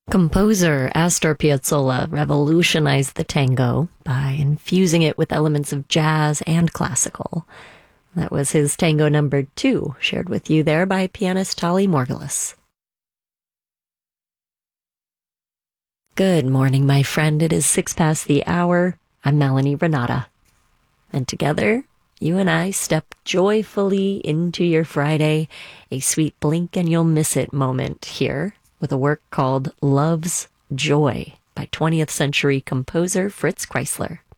Composer Astor Piazzolla revolutionized the tango by infusing it with elements of jazz and classical. That was his Tango number 2, shared with you there by pianist Tali Morgulis. Good morning, my friend. It is 6 past the hour. I'm Melanie Renata. And together, you and I step joyfully into your Friday, a sweet blink and you'll miss it moment here with a work called Love's Joy by 20th century composer Fritz Kreisler.